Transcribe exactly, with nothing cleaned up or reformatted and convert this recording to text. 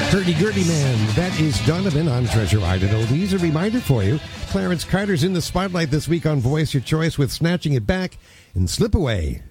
Hurdy-gurdy man, that is Donovan on Treasure Island Oldies. A reminder for you, Clarence Carter's in the spotlight this week on Voice Your Choice with Snatching It Back and Slip Away.